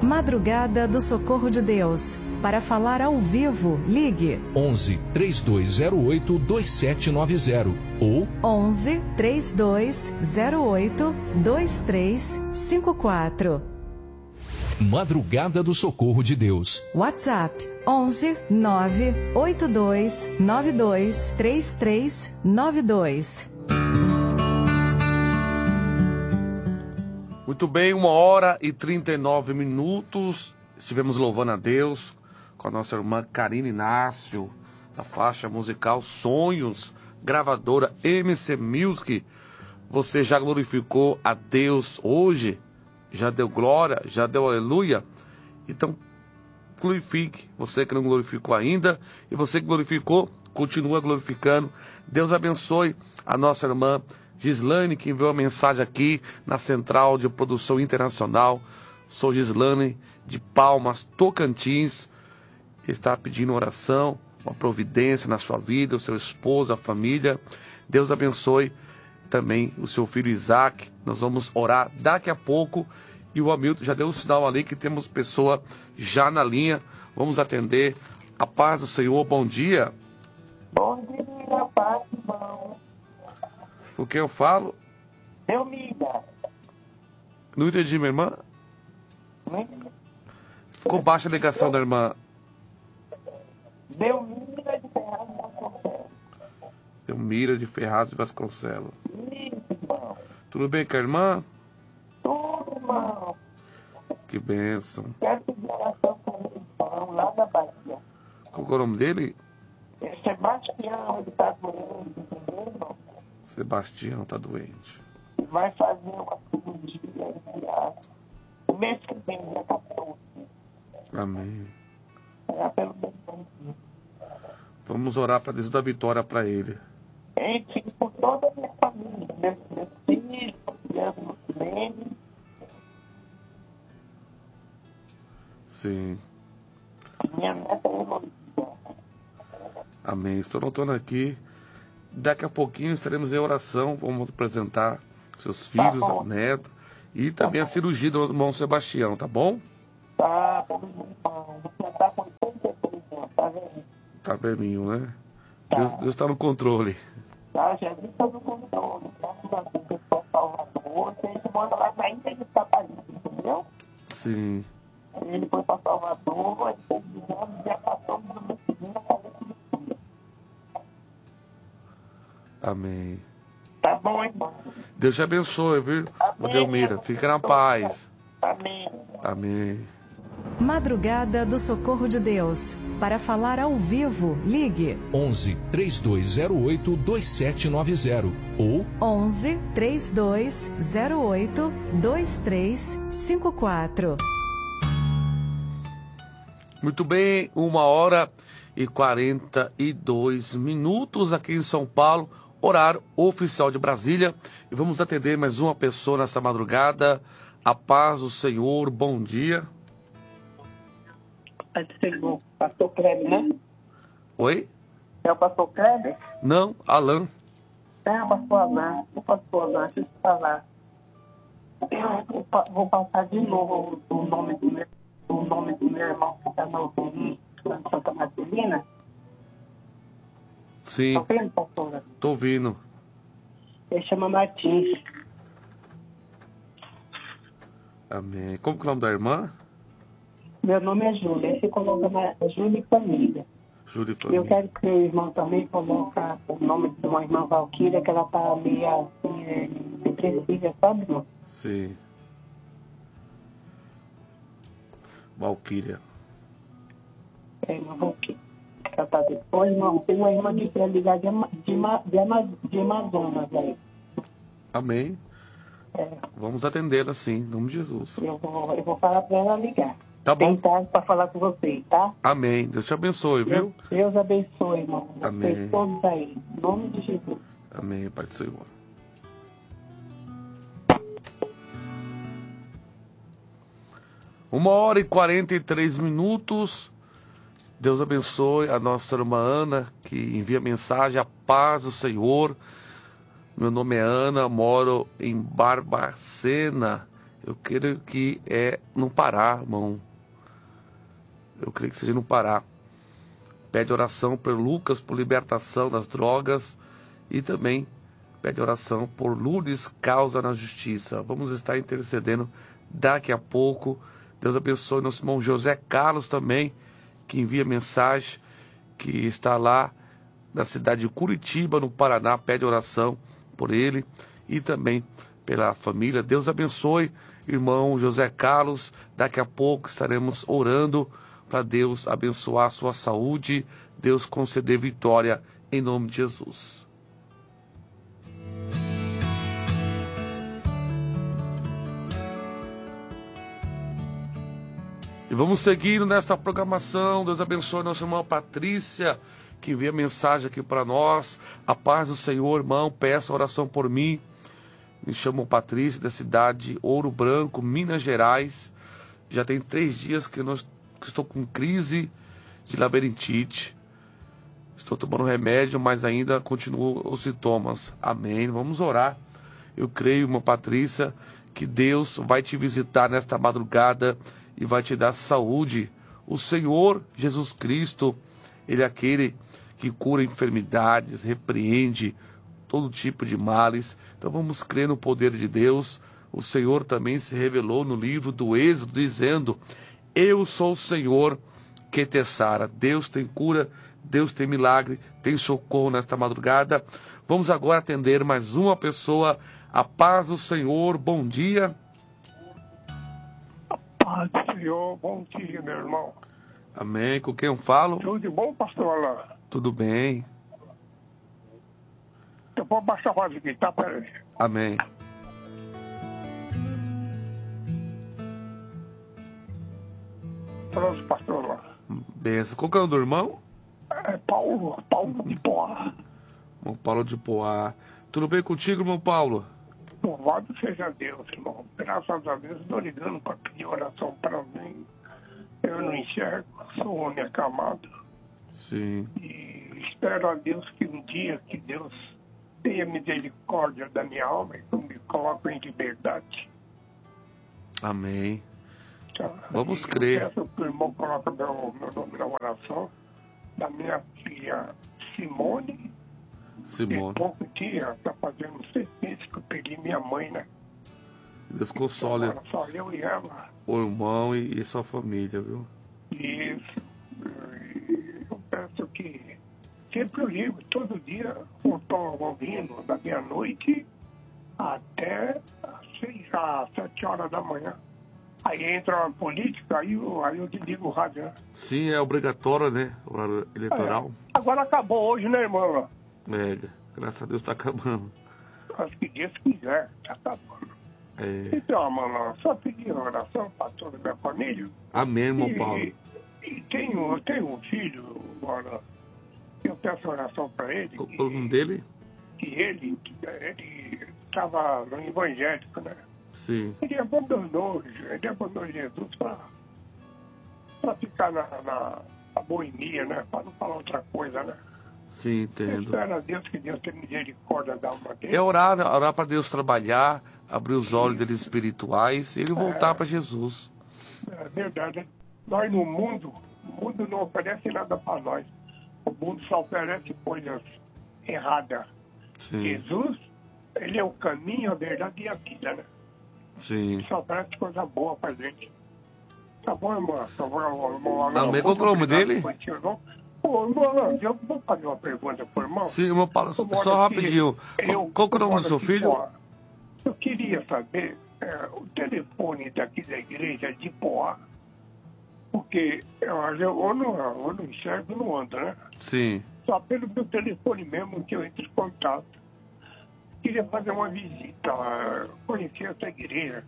Madrugada do Socorro de Deus. Para falar ao vivo, ligue 11 3208 2790 ou 11 3208 2354. Madrugada do Socorro de Deus. WhatsApp 11 982 92 3392. Muito bem, 1h39. Estivemos louvando a Deus com a nossa irmã Karine Inácio, da faixa musical Sonhos, gravadora MC Music. Você já glorificou a Deus hoje? Já deu glória? Já deu aleluia? Então, glorifique. Você que não glorificou ainda, e você que glorificou, continua glorificando. Deus abençoe a nossa irmã Gislane, que enviou a mensagem aqui na Central de Produção Internacional. Sou Gislane de Palmas, Tocantins. Está pedindo oração, uma providência na sua vida, o seu esposo, a família. Deus abençoe também o seu filho Isaac. Nós vamos orar daqui a pouco. E o Hamilton já deu um sinal ali que temos pessoa já na linha. Vamos atender. A paz do Senhor, bom dia. Bom dia, paz, irmão. O que eu falo? Delmira. Não entendi, minha irmã. Ficou baixa a ligação da irmã. Delmira de Ferraz de Vasconcelos. Delmira de Ferraz de Vasconcelos. Isso, irmão. Tudo bem com a irmã? Tudo, irmão. Que bênção. Quero pedir oração com o irmão lá da Bahia. Qual é o nome dele? É Sebastião, ele está doente, entendeu, irmão? Sebastião está doente. Vai fazer uma cirurgia o mês que vem, dia 14. Amém. É pelo bem. Vamos orar para Deus dar vitória para ele. Gente, por toda a minha família, meus filhos, meus filhos. Sim. Minha neta é Heloísa. Amém. Estou notando aqui. Daqui a pouquinho estaremos em oração. Vamos apresentar seus filhos, a neta. E também a cirurgia do irmão Sebastião, tá bom? Tá, irmão. Você tá com 83 anos, tá vendo? Tá vermelho, né? Tá. Deus está no controle. Tá, Jesus está no controle. Graças a Deus, eu sou Salvador. A gente manda lá na Índia de Taparica, entendeu? Sim. Ele foi para Salvador, ele fez exame, dia 14 do mês seguinte, a cabeça de dia. Amém. Tá bom, irmão? Deus te abençoe, viu? Amém, Delmira, fica na paz. Amém. Amém. Madrugada do Socorro de Deus. Para falar ao vivo, ligue 11 3208 2790 ou 11 3208 2354. Muito bem, 1h42 aqui em São Paulo, horário oficial de Brasília. E vamos atender mais uma pessoa nessa madrugada. A paz do Senhor, bom dia. Paz do Senhor. Pastor Kleber, né? Oi? É o pastor Kleber? Não, Alan. É o pastor Alain. O pastor Alain, deixa eu te falar. Eu vou passar de novo o nome do meu irmão que está na UTI, lá em Santa Marcelina. Sim, Tá vendo, pastora? tô ouvindo. Ele chama Martins. Amém. Como que é o nome da irmã? Meu nome é Júlia. Aí você coloca Júlia e Família. Júlia Eu Família. quero que o irmão também coloque o nome de uma irmã Valquíria, que ela está meio assim, depressiva, sabe, irmão? Sim. Valquíria. É, irmã Valquíria. Ela tá depois, irmão. Tem uma irmã que quer ligar de Amazonas aí. Amém. É, Vamos atendê-la sim, em nome de Jesus. eu vou falar para ela ligar. Tá bom. Tentar para falar com vocês, tá? Amém. Deus te abençoe, viu? Deus abençoe, irmão. Amém. Vocês todos aí. Em nome de Jesus. Amém, Pai do Senhor. Uma hora e 43. Deus abençoe a nossa irmã Ana, que envia mensagem, a paz do Senhor. Meu nome é Ana, moro em Barbacena. Eu creio que é não parar, irmão. Eu creio que seja não parar. Pede oração por Lucas, por libertação das drogas. E também pede oração por Lourdes, causa na justiça. Vamos estar intercedendo daqui a pouco. Deus abençoe nosso irmão José Carlos também, que envia mensagem, que está lá na cidade de Curitiba, no Paraná. Pede oração por ele e também pela família. Deus abençoe, irmão José Carlos. Daqui a pouco estaremos orando para Deus abençoar a sua saúde, Deus conceder vitória em nome de Jesus. E vamos seguindo nesta programação. Deus abençoe nossa irmã Patrícia, que envia mensagem aqui para nós. A paz do Senhor, irmão, peço oração por mim. Me chamo Patrícia, da cidade de Ouro Branco, Minas Gerais. Já tem 3 dias que estou com crise de labirintite. Estou tomando remédio, mas ainda continuam os sintomas. Amém. Vamos orar. Eu creio, irmã Patrícia, que Deus vai te visitar nesta madrugada e vai te dar saúde. O Senhor Jesus Cristo, Ele é aquele que cura enfermidades, repreende todo tipo de males. Então vamos crer no poder de Deus. O Senhor também se revelou no livro do Êxodo, dizendo: eu sou o Senhor que te sara. Deus tem cura, Deus tem milagre, tem socorro nesta madrugada. Vamos agora atender mais uma pessoa. A paz do Senhor, bom dia. Paz do Senhor, bom dia, meu irmão. Amém. Com quem eu falo? Tudo de bom, pastor Alain? Tudo bem. Eu vou baixar a voz aqui, tá? Peraí. Amém. Pronto, pastor Alain. Benção. Qual que é o do irmão? É Paulo de Poá. Irmão Paulo de Poá. Tudo bem contigo, irmão Paulo? Louvado seja Deus, irmão. Graças a Deus, estou ligando para pedir oração para mim. Eu não enxergo, sou um homem acamado. Sim. E espero a Deus que um dia que Deus tenha misericórdia da minha alma e me coloque em liberdade. Amém. Tá? Vamos E crer. Eu peço que o irmão coloque meu nome na oração, da minha filha Simone. Simone. Em pouco dia, está fazendo 6 meses que eu perdi minha mãe, né? Deus console Agora só eu e ela. o irmão e sua família, viu? Isso. Eu peço que sempre eu ligo, todo dia eu estou ouvindo da meia-noite até às 7 horas da manhã. Aí entra a política, aí eu desligo o rádio, né? Sim, é obrigatório, né? Horário eleitoral. Agora acabou hoje, né, irmão? É, graças a Deus está acabando. Acho que Deus quiser, tá acabando. É. Então, mano, só pedir oração para toda a minha família. Amém, irmão Paulo. E eu tenho um filho, agora, eu peço oração para ele. Qual o nome dele? Que ele estava no evangélico, né? Sim. Ele abandonou Jesus para ficar na boemia, né? Para não falar outra coisa, né? Sim, Eu entendo. espero a Deus que Deus tenha misericórdia da alma dele. É orar para Deus trabalhar, abrir os olhos deles espirituais e ele voltar para Jesus. É verdade. Nós no mundo, o mundo não oferece nada para nós. O mundo só oferece coisas erradas. Sim, Jesus, ele é o caminho, a verdade e a vida, né? sim. Ele só oferece coisa boa pra gente. Tá bom, irmão? Tá bom, irmão? Amém. Qual que é o nome dele? Ô, irmão, eu vou fazer uma pergunta pro irmão. Sim, irmão Paulo, Eu moro só aqui, rapidinho. Qual que é o nome do seu aqui filho? fora. Eu queria saber o telefone daqui da igreja de Poá, porque eu não enxergo, não ando, né? Sim. Só pelo meu telefone mesmo que eu entro em contato. Queria fazer uma visita, conhecer essa igreja.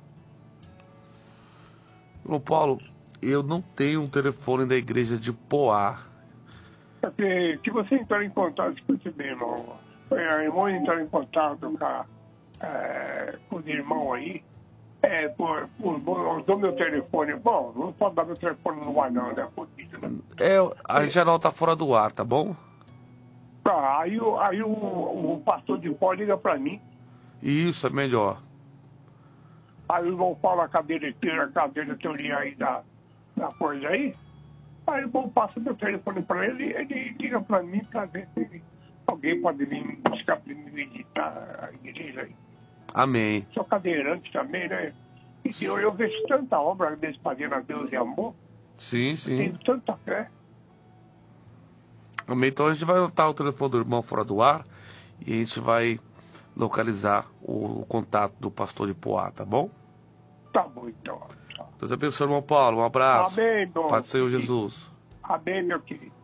Irmão Paulo, eu não tenho um telefone da igreja de Poá. Porque se você entrar em contato, escute bem, irmão. A irmã entrar em contato com os irmãos aí, eu dou meu telefone. Bom, não pode dar meu telefone no ar, não, né? A geral tá fora do ar, tá bom? Tá, aí o pastor de pó liga pra mim. Isso, é melhor. Aí o irmão fala a diretoria aí da coisa aí. Aí o irmão passa meu telefone para ele, ele liga para mim para ver se alguém pode vir me buscar para me visitar a igreja aí. Amém. Sou cadeirante também, né? E eu vejo tanta obra mesmo fazendo a Deus e amor. Sim, sim. Tenho tanta fé. Amém. Então a gente vai botar o telefone do irmão fora do ar e a gente vai localizar o contato do pastor de Poá, tá bom? Tá bom, então. Deus abençoe, irmão Paulo. Um abraço. Amém, meu Paz do Senhor Jesus. Amém, meu querido.